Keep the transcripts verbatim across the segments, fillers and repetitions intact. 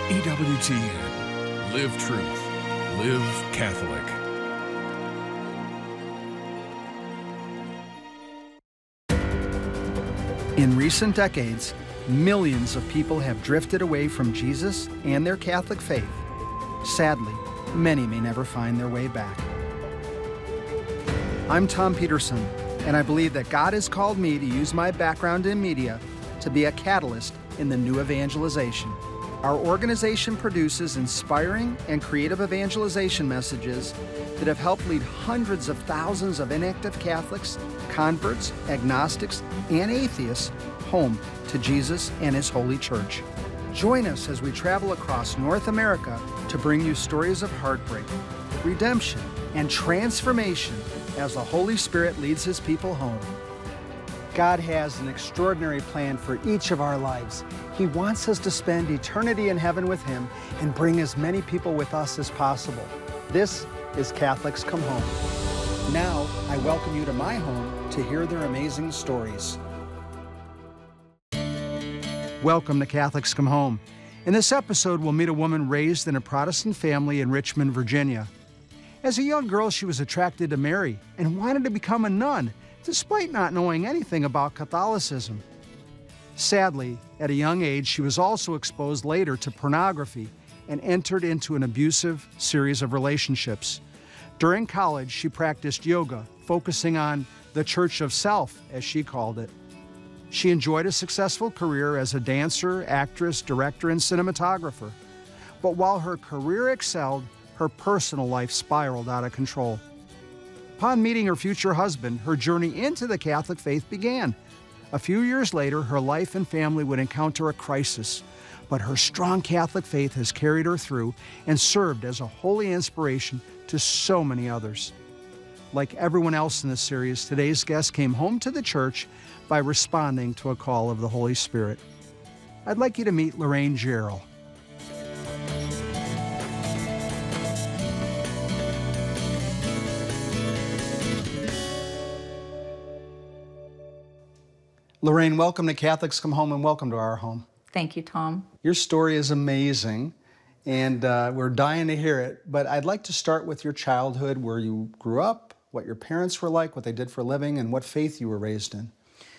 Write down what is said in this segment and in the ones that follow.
E W T N. Live truth. Live Catholic. In recent decades, millions of people have drifted away from Jesus and their Catholic faith. Sadly, many may never find their way back. I'm Tom Peterson, and I believe that God has called me to use my background in media to be a catalyst in the new evangelization. Our organization produces inspiring and creative evangelization messages that have helped lead hundreds of thousands of inactive Catholics, converts, agnostics, and atheists home to Jesus and His Holy Church. Join us as we travel across North America to bring you stories of heartbreak, redemption, and transformation as the Holy Spirit leads His people home. God has an extraordinary plan for each of our lives. He wants us to spend eternity in heaven with Him and bring as many people with us as possible. This is Catholics Come Home. Now, I welcome you to my home to hear their amazing stories. Welcome to Catholics Come Home. In this episode, we'll meet a woman raised in a Protestant family in Richmond, Virginia. As a young girl, she was attracted to Mary and wanted to become a nun, despite not knowing anything about Catholicism. Sadly, at a young age, she was also exposed later to pornography and entered into an abusive series of relationships. During college, she practiced yoga, focusing on the church of self, as she called it. She enjoyed a successful career as a dancer, actress, director, and cinematographer. But while her career excelled, her personal life spiraled out of control. Upon meeting her future husband, her journey into the Catholic faith began. A few years later, her life and family would encounter a crisis, but her strong Catholic faith has carried her through and served as a holy inspiration to so many others. Like everyone else in this series, today's guest came home to the church by responding to a call of the Holy Spirit. I'd like you to meet Lorraine Jarrell. Lorraine, welcome to Catholics Come Home and welcome to our home. Thank you, Tom. Your story is amazing, and uh, we're dying to hear it, but I'd like to start with your childhood, where you grew up, what your parents were like, what they did for a living, and what faith you were raised in.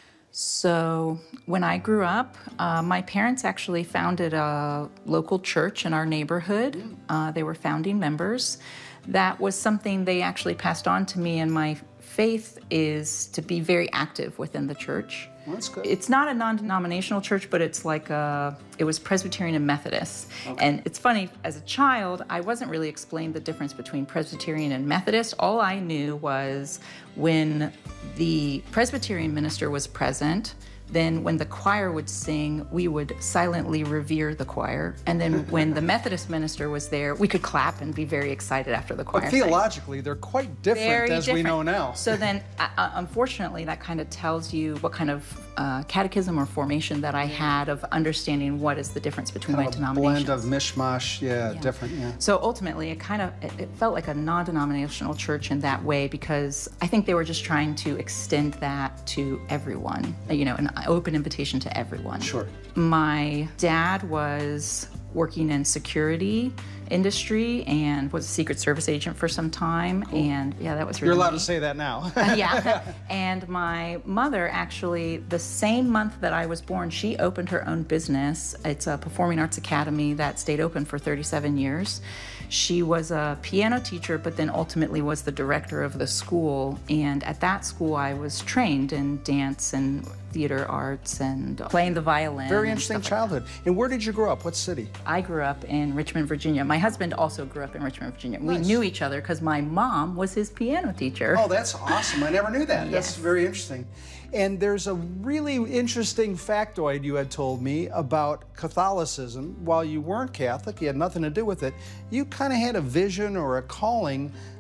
So when I grew up, uh, my parents actually founded a local church in our neighborhood. Uh, they were founding members. That was something they actually passed on to me, and my faith is to be very active within the church. Well, that's good. It's not a non-denominational church, but it's like a, it was Presbyterian and Methodist. Okay. And it's funny, as a child, I wasn't really explained the difference between Presbyterian and Methodist. All I knew was when the Presbyterian minister was present, then when the choir would sing, we would silently revere the choir. And then when the Methodist minister was there, we could clap and be very excited after the choir But theologically, sang. They're quite different very as different. we know now. So then, uh, unfortunately, that kind of tells you what kind of uh, catechism or formation that I had of understanding what is the difference between kind my of a denominations. blend of mishmash, yeah, yeah. different, yeah. So ultimately, it kind of, it, it felt like a non-denominational church in that way, because I think they were just trying to extend that to everyone, you know, an open invitation to everyone. Sure. My dad was working in security industry and was a Secret Service agent for some time. Cool. And yeah, that was really You're allowed neat. to say that now. uh, yeah. And my mother, actually, the same month that I was born, she opened her own business. It's a performing arts academy that stayed open for thirty-seven years. She was a piano teacher, but then ultimately was the director of the school. And at that school, I was trained in dance and theater arts and playing the violin. Very interesting childhood. Like and where did you grow up? What city? I grew up in Richmond, Virginia. My husband also grew up in Richmond, Virginia. Nice. We knew each other because my mom was his piano teacher. Oh, that's awesome. I never knew that. Yes. That's very interesting. And there's a really interesting factoid you had told me about Catholicism. While you weren't Catholic, you had nothing to do with it, you kind of had a vision or a calling